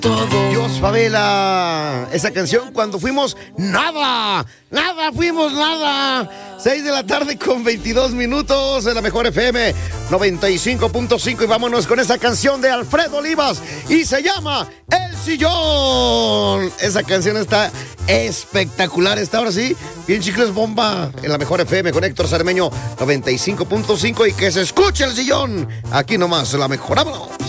todo. Dios, Favela, esa canción cuando fuimos nada, fuimos nada. 6 de la tarde con 22 minutos en la mejor FM 95.5 y vámonos con esa canción de Alfredo Olivas y se llama El Sillón. Esa canción está espectacular, está ahora sí, bien chicles bomba en la mejor FM con Héctor Cermeño 95.5 y que se escuche El Sillón. Aquí nomás, la mejor. ¡Vámonos!